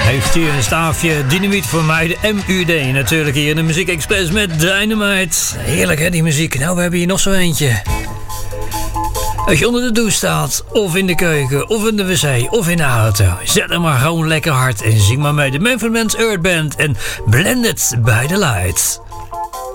Heeft u een staafje dynamiet voor mij, de MUD. Natuurlijk hier in de Muziek Express met Dynamite. Heerlijk hè, die muziek. Nou, we hebben hier nog zo eentje. Als je onder de douche staat, of in de keuken, of in de wc, of in de auto, zet hem maar gewoon lekker hard en zing maar mee. De Manfred Mann's Earth Band en Blended by the Light.